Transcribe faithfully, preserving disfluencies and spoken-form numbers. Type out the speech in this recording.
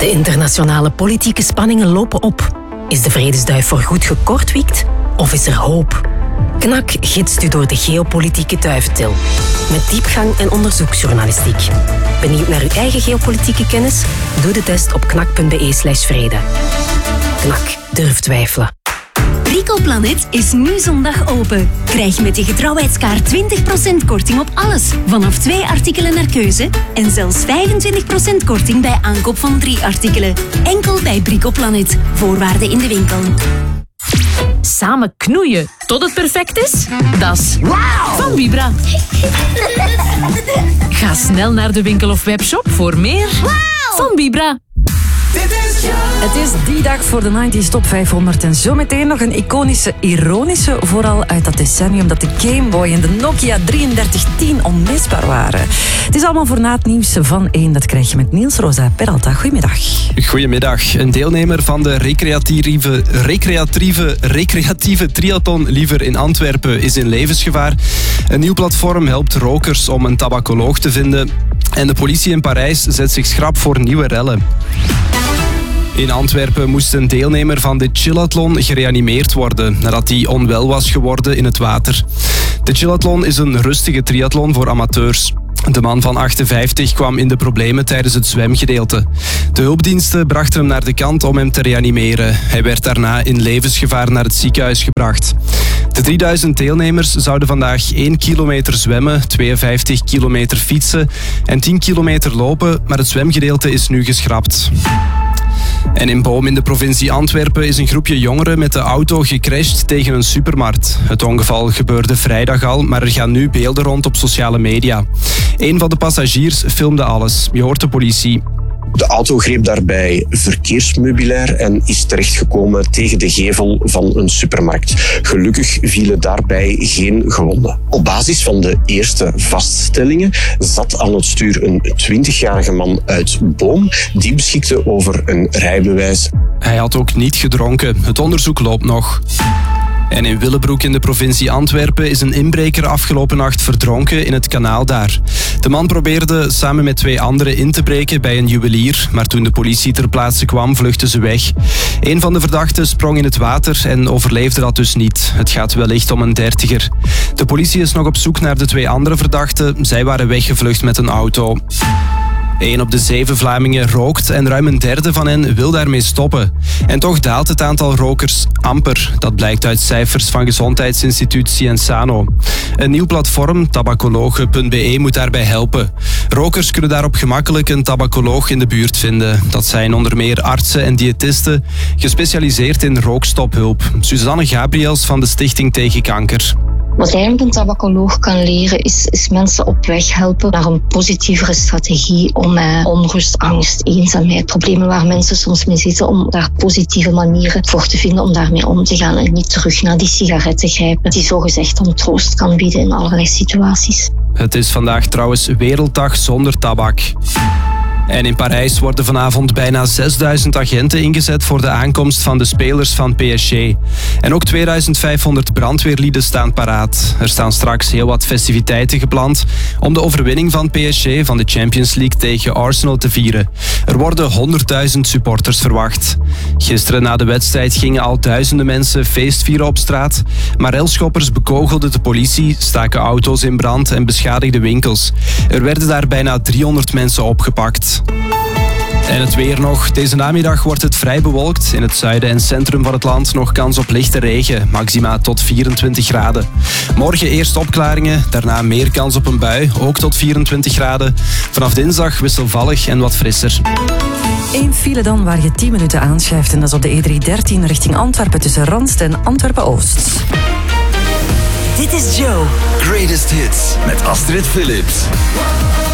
De internationale politieke spanningen lopen op. Is de vredesduif voorgoed gekortwiekt of is er hoop? Knak gidst u door de geopolitieke duiventil. Met diepgang en onderzoeksjournalistiek. Benieuwd naar uw eigen geopolitieke kennis? Doe de test op knak.be slash vrede. Knak, durf twijfelen. Bricoplanet is nu zondag open. Krijg met je getrouwheidskaart twintig procent korting op alles. Vanaf twee artikelen naar keuze. En zelfs vijfentwintig procent korting bij aankoop van drie artikelen. Enkel bij Bricoplanet. Voorwaarden in de winkel. Samen knoeien tot het perfect is? Dat is wow. Van Vibra. Ga snel naar de winkel of webshop voor meer wow. Van Vibra. Het is die dag voor de negentig Top vijfhonderd en zometeen nog een iconische, ironische, vooral uit dat decennium dat de Game Boy en de Nokia drieëndertig tien onmisbaar waren. Het is allemaal voor na het nieuws van één. Dat krijg je met Niels Rosa Peralta. Goedemiddag. Goedemiddag. Een deelnemer van de recreatieve, recreatieve, recreatieve triathlon Liever in Antwerpen is in levensgevaar. Een nieuw platform helpt rokers om een tabacoloog te vinden. En de politie in Parijs zet zich schrap voor nieuwe rellen. In Antwerpen moest een deelnemer van de chillathlon gereanimeerd worden nadat hij onwel was geworden in het water. De chillathlon is een rustige triathlon voor amateurs. De man van achtenvijftig kwam in de problemen tijdens het zwemgedeelte. De hulpdiensten brachten hem naar de kant om hem te reanimeren. Hij werd daarna in levensgevaar naar het ziekenhuis gebracht. De drieduizend deelnemers zouden vandaag één kilometer zwemmen, tweeënvijftig kilometer fietsen en tien kilometer lopen, maar het zwemgedeelte is nu geschrapt. En in Boom in de provincie Antwerpen is een groepje jongeren met de auto gecrashed tegen een supermarkt. Het ongeval gebeurde vrijdag al, maar er gaan nu beelden rond op sociale media. Een van de passagiers filmde alles. Je hoort de politie. De auto greep daarbij verkeersmeubilair en is terechtgekomen tegen de gevel van een supermarkt. Gelukkig vielen daarbij geen gewonden. Op basis van de eerste vaststellingen zat aan het stuur een twintigjarige man uit Boom. Die beschikte over een rijbewijs. Hij had ook niet gedronken. Het onderzoek loopt nog. En in Willebroek in de provincie Antwerpen is een inbreker afgelopen nacht verdronken in het kanaal daar. De man probeerde samen met twee anderen in te breken bij een juwelier, maar toen de politie ter plaatse kwam, vluchtten ze weg. Een van de verdachten sprong in het water en overleefde dat dus niet. Het gaat wellicht om een dertiger. De politie is nog op zoek naar de twee andere verdachten. Zij waren weggevlucht met een auto. Eén op de zeven Vlamingen rookt en ruim een derde van hen wil daarmee stoppen. En toch daalt het aantal rokers amper. Dat blijkt uit cijfers van gezondheidsinstituut Cienzano. Een nieuw platform, tabacologen punt be, moet daarbij helpen. Rokers kunnen daarop gemakkelijk een tabacoloog in de buurt vinden. Dat zijn onder meer artsen en diëtisten, gespecialiseerd in rookstophulp. Suzanne Gabriels van de Stichting Tegen Kanker. Wat eigenlijk een tabacoloog kan leren is, is mensen op weg helpen naar een positievere strategie om uh, onrust, angst, eenzaamheid, problemen waar mensen soms mee zitten, om daar positieve manieren voor te vinden om daarmee om te gaan en niet terug naar die sigaretten grijpen die zogezegd dan troost kan bieden in allerlei situaties. Het is vandaag trouwens Werelddag zonder tabak. En in Parijs worden vanavond bijna zesduizend agenten ingezet voor de aankomst van de spelers van P S G. En ook tweeduizend vijfhonderd brandweerlieden staan paraat. Er staan straks heel wat festiviteiten gepland om de overwinning van P S G van de Champions League tegen Arsenal te vieren. Er worden honderdduizend supporters verwacht. Gisteren na de wedstrijd gingen al duizenden mensen feestvieren op straat. Maar relschoppers bekogelden de politie, staken auto's in brand en beschadigden winkels. Er werden daar bijna driehonderd mensen opgepakt. En het weer nog. Deze namiddag wordt het vrij bewolkt. In het zuiden en centrum van het land nog kans op lichte regen. Maxima tot vierentwintig graden. Morgen eerst opklaringen, daarna meer kans op een bui. Ook tot vierentwintig graden. Vanaf dinsdag wisselvallig en wat frisser. Eén file dan waar je tien minuten aanschuift. En dat is op de E driehonderddertien richting Antwerpen tussen Randst en Antwerpen-Oost. Dit is Joe. Greatest Hits met Astrid Phillips.